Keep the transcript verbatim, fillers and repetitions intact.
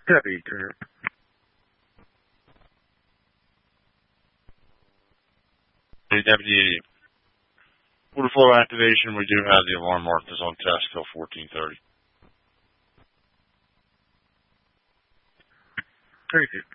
Copy, turn. Hey, Deputy, for the full activation, we do have the alarm marked as on test till fourteen thirty. Very good.